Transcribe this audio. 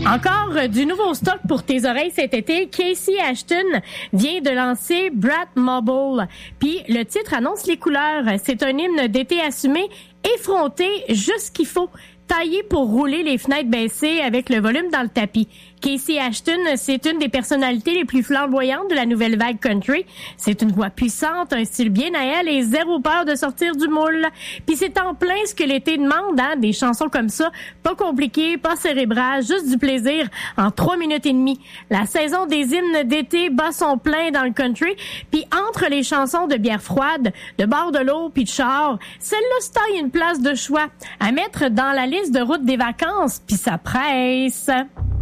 Encore du nouveau stock pour tes oreilles cet été. Casey Ashton vient de lancer Brat Mobile. Puis le titre annonce les couleurs. C'est un hymne d'été assumé, effronté, juste ce qu'il faut. Taillé pour rouler les fenêtres baissées avec le volume dans le tapis. Casey Ashton, c'est une des personnalités les plus flamboyantes de la nouvelle vague country. C'est une voix puissante, un style bien à elle et zéro peur de sortir du moule. Puis c'est en plein ce que l'été demande, hein, des chansons comme ça, pas compliquées, pas cérébrales, juste du plaisir en 3 minutes et demie. La saison des hymnes d'été bat son plein dans le country, puis entre les chansons de bière froide, de bord de l'eau puis de char, celle-là se taille une place de choix à mettre dans la liste de route des vacances, puis ça presse.